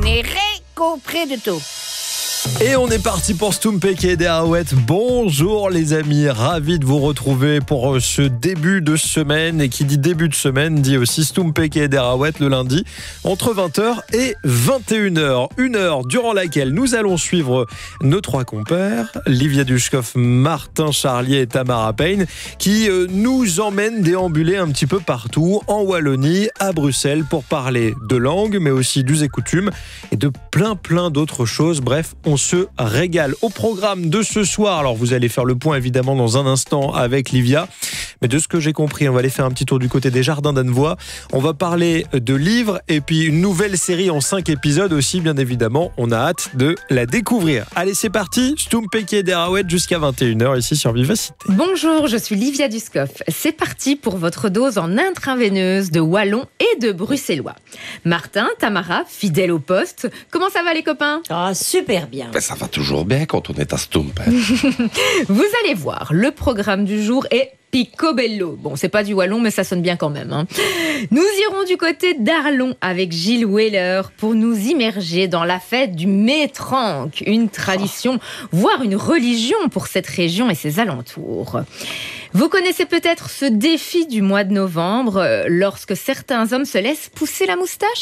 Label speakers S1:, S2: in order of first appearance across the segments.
S1: n'est récupéré de tout.
S2: Et on est parti pour Stumpek et des Arouettes. Bonjour les amis, ravi de vous retrouver pour ce début de semaine. Et qui dit début de semaine dit aussi Stumpek et des Arouettes le lundi entre 20h et 21h. Une heure durant laquelle nous allons suivre nos trois compères, Livia Dushkov, Martin Charlier et Tamara Payne, qui nous emmènent déambuler un petit peu partout en Wallonie, à Bruxelles, pour parler de langue, mais aussi d'us et coutumes et de plein d'autres choses. Bref, on se régale. Au programme de ce soir, alors vous allez faire le point évidemment dans un instant avec Livia, mais de ce que j'ai compris, on va aller faire un petit tour du côté des Jardins d'Annevoie. On va parler de livres et puis une nouvelle série en 5 épisodes aussi, bien évidemment. On a hâte de la découvrir. Allez, c'est parti, Stumpek et des Arouettes jusqu'à 21h ici sur Vivacité.
S3: Bonjour, je suis Livia Dushkov. C'est parti pour votre dose en intraveineuse de wallon et de bruxellois. Martin, Tamara, fidèles au poste. Comment ça va les copains ?
S4: Ah, super bien.
S5: Ben, ça va toujours bien quand on est à Stump.
S3: Vous allez voir, le programme du jour est picobello. Bon, c'est pas du wallon, mais ça sonne bien quand même. Nous irons du côté d'Arlon avec Gilles Wheeler pour nous immerger dans la fête du Métranque, une tradition, voire une religion pour cette région et ses alentours. Vous connaissez peut-être ce défi du mois de novembre, lorsque certains hommes se laissent pousser la moustache ?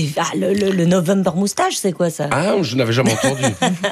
S4: Le November moustache, c'est quoi ça ?
S5: Ah, je n'avais jamais entendu.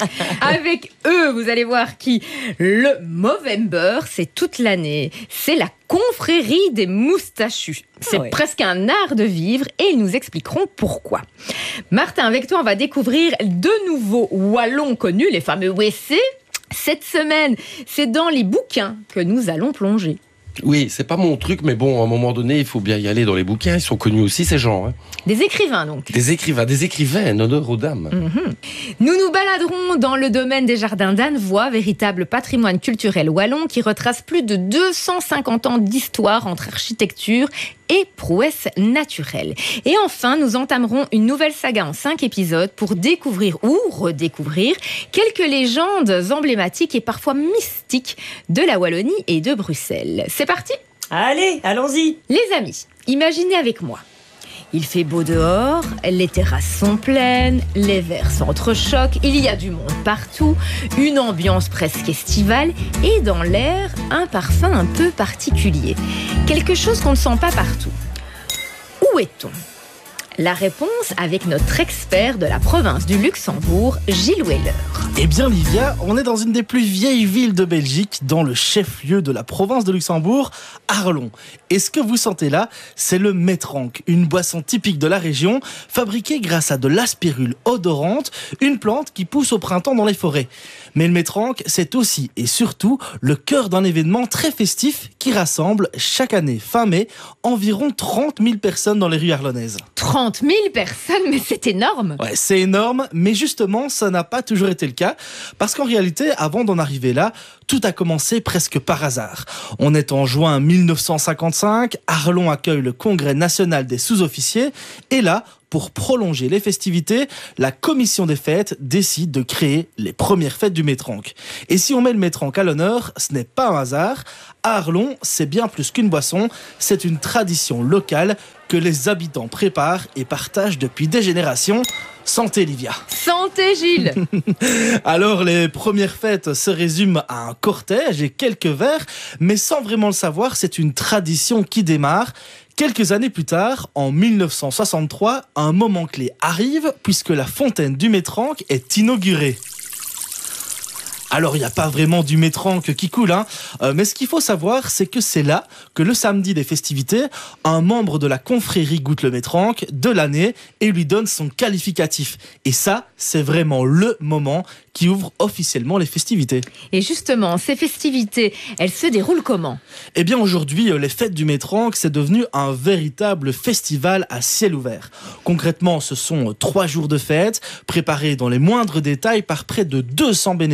S3: Avec eux, vous allez voir qui. Le Movember, c'est toute l'année. C'est la confrérie des moustachus. C'est presque un art de vivre et ils nous expliqueront pourquoi. Martin, avec toi, on va découvrir de nouveaux wallons connus, les fameux WC. Cette semaine, c'est dans les bouquins que nous allons plonger.
S5: Oui, c'est pas mon truc, mais bon, à un moment donné, il faut bien y aller dans les bouquins. Ils sont connus aussi, ces gens. Hein.
S3: Des écrivains, donc.
S5: Des écrivains, honneur aux dames.
S3: Nous nous baladerons dans le domaine des Jardins d'Annevoie, véritable patrimoine culturel wallon qui retrace plus de 250 ans d'histoire entre architecture et prouesse naturelle. Et enfin, nous entamerons une nouvelle saga en 5 épisodes pour découvrir ou redécouvrir quelques légendes emblématiques et parfois mystiques de la Wallonie et de Bruxelles. C'est parti ?
S4: Allez, allons-y.
S3: Les amis, imaginez avec moi. Il fait beau dehors, les terrasses sont pleines, les verres s'entrechoquent, il y a du monde partout, une ambiance presque estivale et dans l'air, un parfum un peu particulier. Quelque chose qu'on ne sent pas partout. Où est-on ? La réponse avec notre expert de la province du Luxembourg, Gilles Wheeler.
S6: Eh bien Livia, on est dans une des plus vieilles villes de Belgique, dans le chef-lieu de la province de Luxembourg, Arlon. Et ce que vous sentez là, c'est le Métranque, une boisson typique de la région, fabriquée grâce à de l'aspirule odorante, une plante qui pousse au printemps dans les forêts. Mais le Métranque, c'est aussi et surtout le cœur d'un événement très festif qui rassemble chaque année, fin mai, environ 30 000 personnes dans les rues arlonnaises.
S3: 30 000 personnes, mais c'est énorme.
S6: Ouais, c'est énorme, mais justement, ça n'a pas toujours été le cas, parce qu'en réalité, avant d'en arriver là, tout a commencé presque par hasard. On est en juin 1955, Arlon accueille le Congrès national des sous-officiers, et là, pour prolonger les festivités, la commission des fêtes décide de créer les premières fêtes du Métranque. Et si on met le Métranque à l'honneur, ce n'est pas un hasard. À Arlon, c'est bien plus qu'une boisson, c'est une tradition locale que les habitants préparent et partagent depuis des générations. Santé Livia.
S3: Santé Gilles.
S6: Alors les premières fêtes se résument à un cortège et quelques verres, mais sans vraiment le savoir, c'est une tradition qui démarre. Quelques années plus tard, en 1963, un moment clé arrive puisque la fontaine du Métranque est inaugurée. Alors, il n'y a pas vraiment du Métranque qui coule, mais ce qu'il faut savoir, c'est que c'est là que le samedi des festivités, un membre de la confrérie goûte le Métranque de l'année et lui donne son qualificatif. Et ça, c'est vraiment le moment qui ouvre officiellement les festivités.
S3: Et justement, ces festivités, elles se déroulent comment ?
S6: Eh bien, aujourd'hui, les fêtes du Métranque, c'est devenu un véritable festival à ciel ouvert. Concrètement, ce sont 3 jours de fête, préparés dans les moindres détails par près de 200 bénévoles,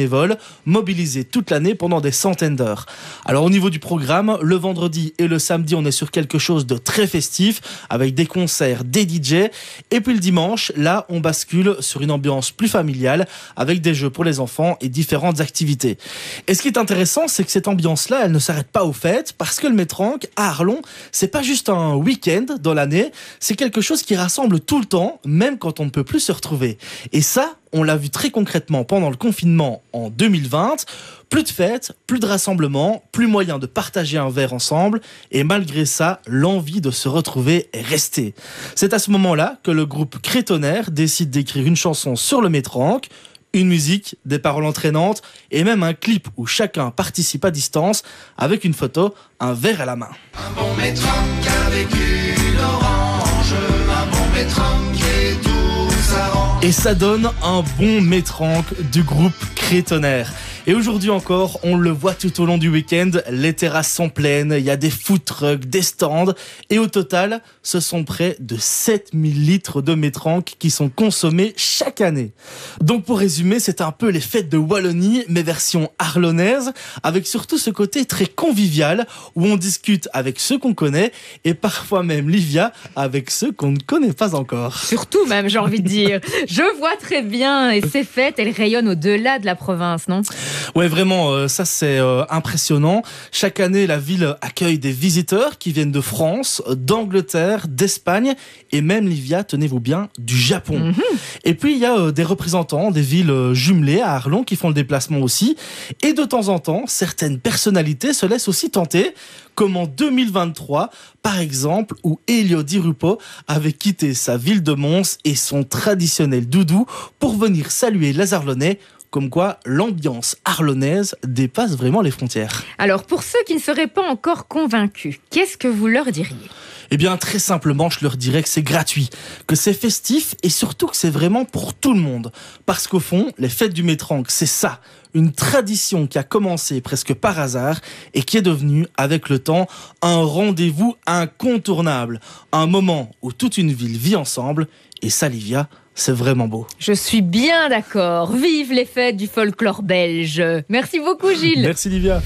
S6: mobilisés toute l'année pendant des centaines d'heures. Alors au niveau du programme, le vendredi et le samedi, on est sur quelque chose de très festif, avec des concerts, des DJ. Et puis le dimanche, là, on bascule sur une ambiance plus familiale, avec des jeux pour les enfants et différentes activités. Et ce qui est intéressant, c'est que cette ambiance-là, elle ne s'arrête pas aux fêtes, parce que le Métrank à Arlon, c'est pas juste un week-end dans l'année, c'est quelque chose qui rassemble tout le temps, même quand on ne peut plus se retrouver. Et ça, on l'a vu très concrètement pendant le confinement en 2020. Plus de fêtes, plus de rassemblements, plus moyen de partager un verre ensemble. Et malgré ça, l'envie de se retrouver est restée. C'est à ce moment-là que le groupe Crétonnerre décide d'écrire une chanson sur le Métrank. Une musique, des paroles entraînantes et même un clip où chacun participe à distance avec une photo, un verre à la main.
S7: Un bon Métrank avec une orange, un bon Métrank et tout s'arrange.
S6: Et ça donne un bon Métrank du groupe Crétonnerre. Et aujourd'hui encore, on le voit tout au long du week-end, les terrasses sont pleines, il y a des food trucks, des stands, et au total, ce sont près de 7000 litres de Métrank qui sont consommés chaque année. Donc pour résumer, c'est un peu les fêtes de Wallonie, mais version arlonnaise, avec surtout ce côté très convivial, où on discute avec ceux qu'on connaît, et parfois même, Livia, avec ceux qu'on ne connaît pas encore.
S3: Surtout même, j'ai envie de dire. Je vois très bien, et ces fêtes, elles rayonnent au-delà de la province, non ?
S6: Ouais, vraiment, ça c'est impressionnant. Chaque année, la ville accueille des visiteurs qui viennent de France, d'Angleterre, d'Espagne et même, Livia, tenez-vous bien, du Japon. Et puis, il y a des représentants des villes jumelées à Arlon qui font le déplacement aussi. Et de temps en temps, certaines personnalités se laissent aussi tenter, comme en 2023, par exemple, où Elio Di Rupo avait quitté sa ville de Mons et son traditionnel doudou pour venir saluer les Arlonnais. Comme quoi, l'ambiance arlonnaise dépasse vraiment les frontières.
S3: Alors, pour ceux qui ne seraient pas encore convaincus, qu'est-ce que vous leur diriez ?
S6: Eh bien, très simplement, je leur dirais que c'est gratuit, que c'est festif et surtout que c'est vraiment pour tout le monde. Parce qu'au fond, les fêtes du Métrank, c'est ça, une tradition qui a commencé presque par hasard et qui est devenue, avec le temps, un rendez-vous incontournable. Un moment où toute une ville vit ensemble. Et ça, Livia, c'est vraiment beau.
S3: Je suis bien d'accord. Vive les fêtes du folklore belge. Merci beaucoup, Gilles.
S6: Merci, Livia.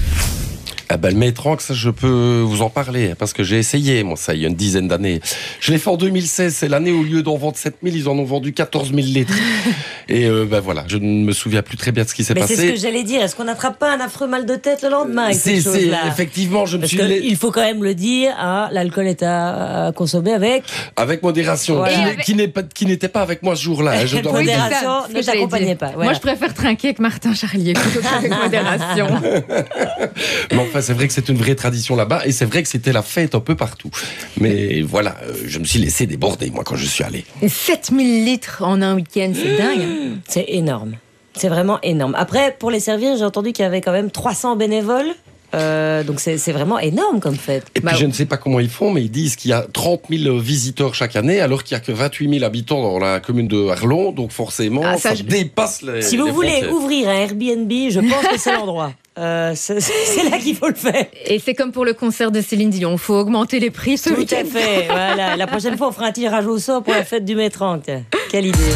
S5: Ah ben, le Métrank, ça je peux vous en parler, parce que j'ai essayé, moi, ça, il y a une dizaine d'années. Je l'ai fait en 2016, c'est l'année où, au lieu d'en vendre 7000, ils en ont vendu 14 000 litres. Et ben voilà, je ne me souviens plus très bien de ce qui s'est passé.
S4: Mais c'est ce que j'allais dire, est-ce qu'on n'attrape pas un affreux mal de tête le lendemain avec ces choses-là ?
S5: Effectivement, je me
S4: Parce
S5: suis...
S4: il faut quand même le dire, hein, l'alcool est à consommer avec...
S5: Avec modération,
S4: Voilà.
S5: qui n'était pas avec moi ce jour-là. Hein, je dois
S3: Oui,
S5: le dire.
S3: c'est ça,
S4: Modération,
S3: ce que
S4: ne
S3: j'allais
S4: t'accompagnez
S3: dire.
S4: pas. Voilà.
S3: Moi, je préfère trinquer avec Martin Charlier plutôt qu'avec modération.
S5: Mais enfin, c'est vrai que c'est une vraie tradition là-bas, et c'est vrai que c'était la fête un peu partout. Mais voilà, je me suis laissé déborder, moi, quand je suis allé.
S3: 7000 litres en un week-end, c'est dingue. Hein.
S4: C'est énorme. C'est vraiment énorme. Après, pour les servir, j'ai entendu qu'il y avait quand même 300 bénévoles. Donc c'est vraiment énorme comme fête.
S5: Et puis je ne sais pas comment ils font, mais ils disent qu'il y a 30 000 visiteurs chaque année, alors qu'il n'y a que 28 000 habitants dans la commune de Arlon. Donc forcément, ça dépasse les
S4: Si vous
S5: les
S4: voulez
S5: frontières.
S4: ouvrir un Airbnb, je pense que c'est l'endroit. C'est là qu'il faut le faire.
S3: Et c'est comme pour le concert de Céline Dion, il faut augmenter les prix ce
S4: Tout
S3: week-end.
S4: à fait. Voilà. La prochaine fois, on fera un tirage au sort pour la fête du Métrank. Quelle idée.